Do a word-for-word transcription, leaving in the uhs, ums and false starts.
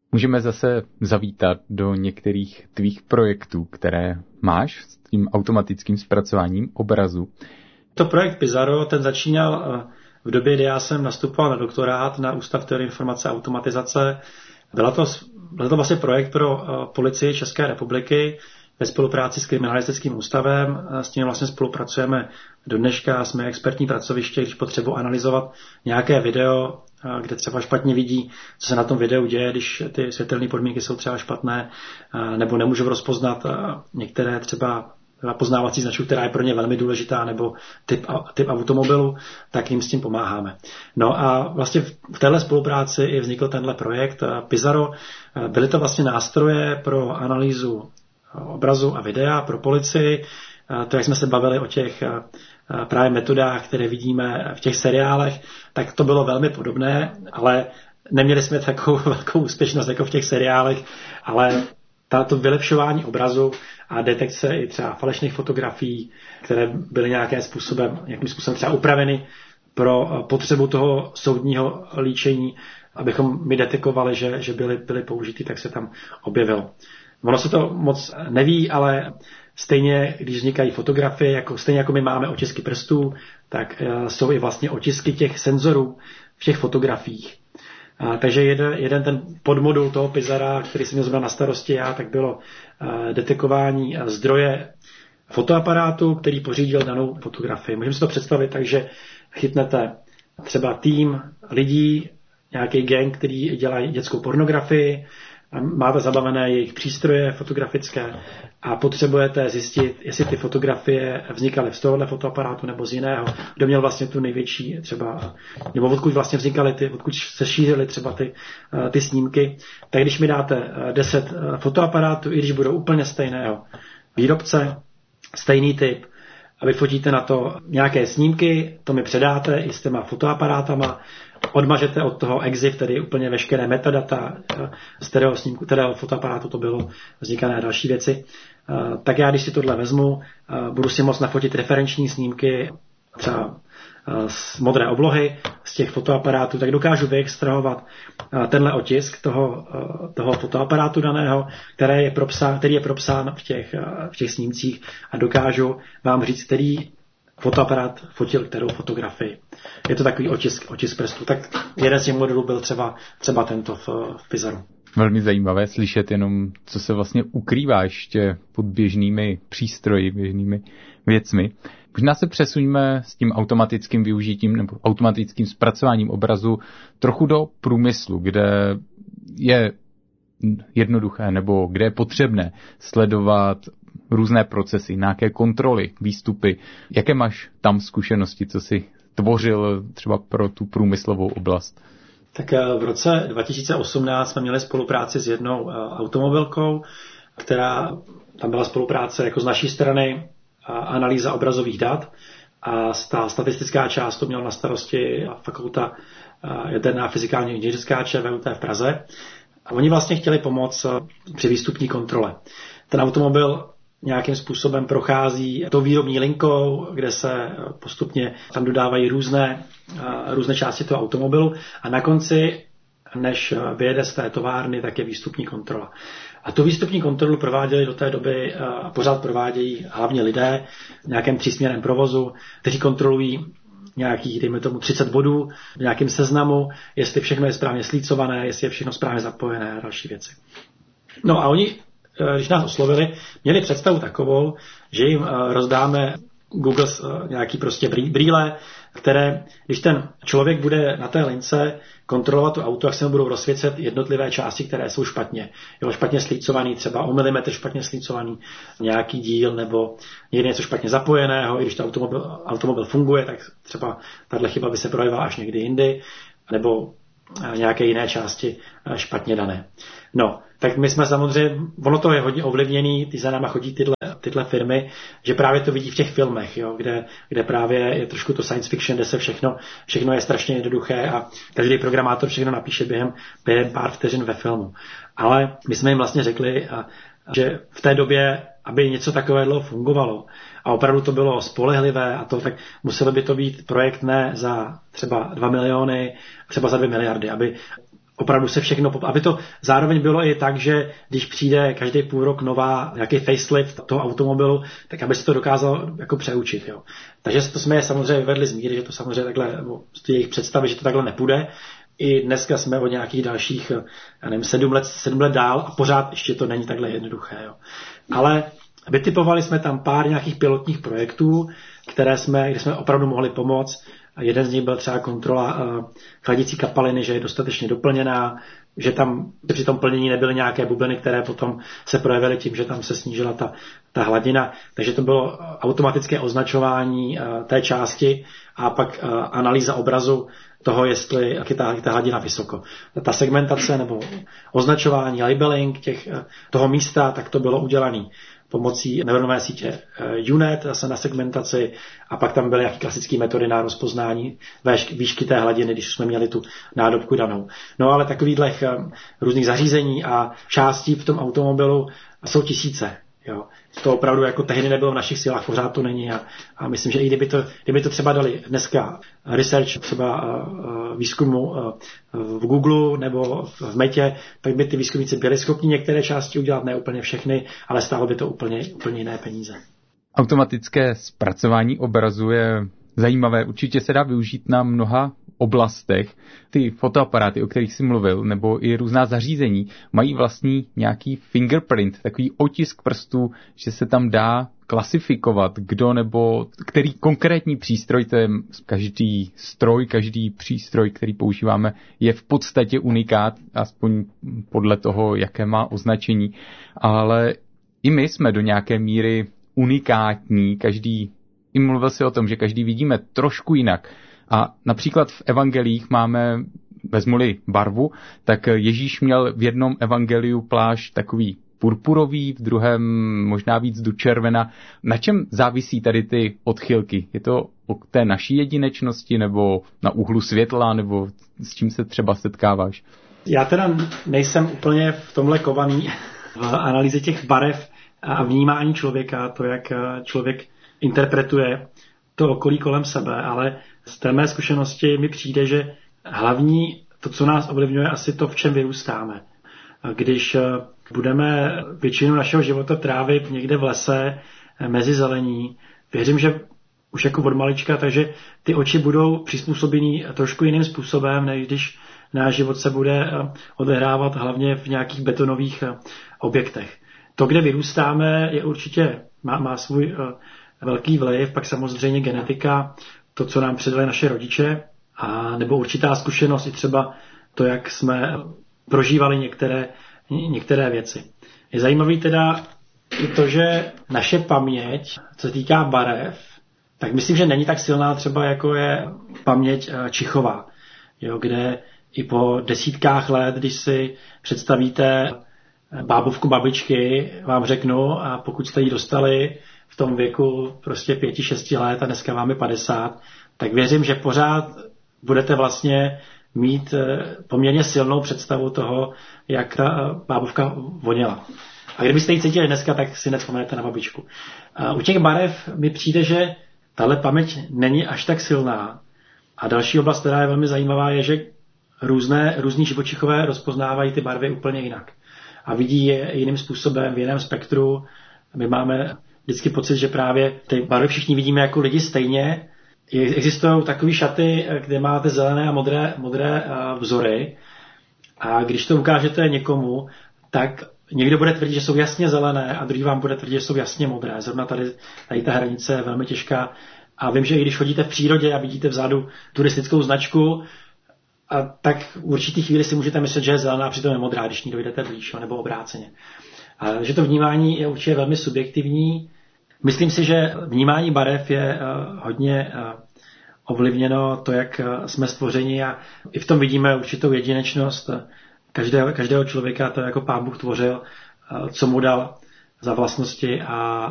Můžeme zase zavítat do některých tvých projektů, které máš s tím automatickým zpracováním obrazu. To projekt Pizarro, ten začínal v době, kdy já jsem nastupoval na doktorát na Ústav teorie informace a automatizace. Byla to, byl to vlastně projekt pro policii České republiky ve spolupráci s kriminalistickým ústavem. S tím vlastně spolupracujeme do dneška, jsme expertní pracoviště, když potřebuji analyzovat nějaké video, kde třeba špatně vidí, co se na tom videu děje, když ty světelné podmínky jsou třeba špatné, nebo nemůžu rozpoznat některé třeba poznávací značku, která je pro ně velmi důležitá, nebo typ, typ automobilu, tak jim s tím pomáháme. No a vlastně v téhle spolupráci i vznikl tenhle projekt Pizarro. Byly to vlastně nástroje pro analýzu obrazu a videa pro policii. To, jak jsme se bavili o těch právě metodách, které vidíme v těch seriálech, tak to bylo velmi podobné, ale neměli jsme takovou velkou úspěšnost jako v těch seriálech, ale tato vylepšování obrazu a detekce i třeba falešných fotografií, které byly nějakým způsobem, nějakým způsobem třeba upraveny pro potřebu toho soudního líčení, abychom my detekovali, že, že byly, byly použity, tak se tam objevilo. Ono se to moc neví, ale stejně, když vznikají fotografie, jako, stejně jako my máme otisky prstů, tak jsou i vlastně otisky těch senzorů v těch fotografiích. A, takže jeden, jeden ten podmodul toho Pizarra, který jsem měl zrovna na starosti já, tak bylo a, detekování a zdroje fotoaparátu, který pořídil danou fotografii. Můžeme si to představit tak, že chytnete třeba tým lidí, nějaký gang, který dělají dětskou pornografii, máte zabavené jejich přístroje fotografické a potřebujete zjistit, jestli ty fotografie vznikaly z tohohle fotoaparátu nebo z jiného, kdo měl vlastně tu největší třeba, nebo odkud vlastně vznikaly ty, odkud se šířily třeba ty, ty snímky. Tak když mi dáte deset fotoaparátů, i když budou úplně stejného výrobce, stejný typ, a vy fotíte na to nějaké snímky, to mi předáte i s těma fotoaparátama, odmažete od toho exif, tedy úplně veškeré metadata z kterého snímku, kterého fotoaparátu to bylo vznikané a další věci. Tak já, když si tohle vezmu, budu si moct nafotit referenční snímky třeba z modré oblohy, z těch fotoaparátů, tak dokážu vyextrahovat tenhle otisk toho, toho fotoaparátu daného, který je propsán, který je propsán v těch, v těch snímcích a dokážu vám říct, který fotoaparát fotil kterou fotografii. Je to takový otisk, otisk prstů. Tak jeden z těch modelů byl třeba, třeba tento v, v Pizarru. Velmi zajímavé slyšet jenom, co se vlastně ukrývá ještě pod běžnými přístroji, běžnými věcmi. Možná se přesuňme s tím automatickým využitím nebo automatickým zpracováním obrazu trochu do průmyslu, kde je jednoduché nebo kde je potřebné sledovat různé procesy, nějaké kontroly, výstupy. Jaké máš tam zkušenosti, co jsi tvořil třeba pro tu průmyslovou oblast? Tak v roce dva tisíce osmnáct jsme měli spolupráci s jednou automobilkou, která tam byla spolupráce jako z naší strany analýza obrazových dat a ta statistická část to měla na starosti fakulta jaderná fyzikálně inženýrská ČVUT v Praze. A oni vlastně chtěli pomoct při výstupní kontrole. Ten automobil nějakým způsobem prochází tou výrobní linkou, kde se postupně tam dodávají různé, různé části toho automobilu a na konci, než vyjede z té továrny, tak je výstupní kontrola. A tu výstupní kontrolu prováděli do té doby a pořád provádějí hlavně lidé v nějakém třísměrném provozu, kteří kontrolují nějakých, dejme tomu, třicet bodů v nějakém seznamu, jestli všechno je správně slícované, jestli je všechno správně zapojené a další věci. No a oni, když nás oslovili, měli představu takovou, že jim rozdáme Google nějaký prostě brýle, které, když ten člověk bude na té lince kontrolovat to auto, tak se mu budou rozsvěcet jednotlivé části, které jsou špatně. Jo, špatně slícovaný, třeba o milimetr špatně slícovaný nějaký díl, nebo někde něco špatně zapojeného, i když to automobil, automobil funguje, tak třeba tato chyba by se projevila až někdy jindy, nebo nějaké jiné části špatně dané. No, tak my jsme samozřejmě, ono to je hodně ovlivněný, ty za náma chodí tyhle, tyhle firmy, že právě to vidí v těch filmech, jo, kde, kde právě je trošku to science fiction, kde se všechno, všechno je strašně jednoduché a každý programátor všechno napíše během, během pár vteřin ve filmu. Ale my jsme jim vlastně řekli, že v té době, aby něco takového fungovalo a opravdu to bylo spolehlivé a to, tak muselo by to být projekt ne za třeba dva miliony, třeba za dvě miliardy, aby opravdu se všechno, aby to zároveň bylo i tak, že když přijde každý půl rok nová, nějaký facelift toho automobilu, tak aby se to dokázalo jako přeučit. Jo. Takže to jsme je samozřejmě vyvedli z míry, že to samozřejmě takhle, z jejich představy, že to takhle nepůjde. I dneska jsme o nějakých dalších, já nevím, sedm let, sedm let dál a pořád ještě to není takhle jednoduché. Jo. Ale vytipovali jsme tam pár nějakých pilotních projektů, které jsme, kde jsme opravdu mohli pomoct. Jeden z nich byl třeba kontrola uh, chladicí kapaliny, že je dostatečně doplněná, že tam při tom plnění nebyly nějaké bubliny, které potom se projevily tím, že tam se snížila ta, ta hladina. Takže to bylo automatické označování uh, té části a pak uh, analýza obrazu toho, jestli je ta, ta hladina vysoko. Ta segmentace nebo označování, labeling těch, uh, toho místa, tak to bylo udělané pomocí neuronové sítě U net, zase na segmentaci, a pak tam byly nějaké klasické metody na rozpoznání výšky té hladiny, když jsme měli tu nádobku danou. No ale takových různých zařízení a částí v tom automobilu jsou tisíce. Jo. To opravdu jako tehdy nebylo v našich silách, pořád to není a, a myslím, že i kdyby to, kdyby to třeba dali dneska research, třeba uh, výzkumu uh, v Google nebo v Metě, tak by ty výzkumníci byli schopni některé části udělat, ne úplně všechny, ale stálo by to úplně, úplně jiné peníze. Automatické zpracování obrazu je zajímavé, určitě se dá využít na mnoha oblastech. Ty fotoaparáty, o kterých jsi mluvil, nebo i různá zařízení, mají vlastní nějaký fingerprint, takový otisk prstů, že se tam dá klasifikovat, kdo nebo který konkrétní přístroj, to je každý stroj, každý přístroj, který používáme, je v podstatě unikát, aspoň podle toho, jaké má označení. Ale i my jsme do nějaké míry unikátní, každý, i mluvil si o tom, že každý vidíme trošku jinak. A například v evangelích máme, vezmu-li barvu, tak Ježíš měl v jednom evangeliu plášť takový purpurový, v druhém možná víc do červena. Na čem závisí tady ty odchylky? Je to o té naší jedinečnosti, nebo na úhlu světla, nebo s čím se třeba setkáváš? Já teda nejsem úplně v tomhle kovaný v analýze těch barev a vnímání člověka, to, jak člověk interpretuje to okolí kolem sebe, ale z té mé zkušenosti mi přijde, že hlavní, to, co nás ovlivňuje, asi to, v čem vyrůstáme. Když budeme většinu našeho života trávit někde v lese, mezi zelení, věřím, že už jako od malička, takže ty oči budou přizpůsobený trošku jiným způsobem, než když náš život se bude odehrávat hlavně v nějakých betonových objektech. To, kde vyrůstáme, je určitě, má, má svůj velký vliv, pak samozřejmě genetika, to, co nám předali naše rodiče, a nebo určitá zkušenost i třeba to, jak jsme prožívali některé, některé věci. Je zajímavý teda i to, že naše paměť, co se týká barev, tak myslím, že není tak silná třeba, jako je paměť čichová, jo, kde i po desítkách let, když si představíte bábovku babičky, vám řeknu, a pokud jste ji dostali v tom věku prostě pěti, šesti let a dneska vám je padesát, tak věřím, že pořád budete vlastně mít poměrně silnou představu toho, jak ta bábovka voněla. A kdybyste ji cítili dneska, tak si nevzpomenete na babičku. A u těch barev mi přijde, že tahle paměť není až tak silná. A další oblast, která je velmi zajímavá, je, že různé, různí živočichové rozpoznávají ty barvy úplně jinak. A vidí je jiným způsobem, v jiném spektru. My máme vždycky pocit, že právě ty barvy všichni vidíme jako lidi stejně. Existují takové šaty, kde máte zelené a modré, modré vzory. A když to ukážete někomu, tak někdo bude tvrdit, že jsou jasně zelené a druhý vám bude tvrdit, že jsou jasně modré. Zrovna tady, tady ta hranice je velmi těžká. A vím, že i když chodíte v přírodě a vidíte vzadu turistickou značku, a tak v určitý chvíli si můžete myslet, že je zelená a přitom je modrá, když ní dojdete blíž, nebo obráceně. A že to vnímání je určitě velmi subjektivní. Myslím si, že vnímání barev je hodně ovlivněno to, jak jsme stvořeni, a i v tom vidíme určitou jedinečnost každého, každého člověka, to jako Pán Bůh tvořil, co mu dal za vlastnosti a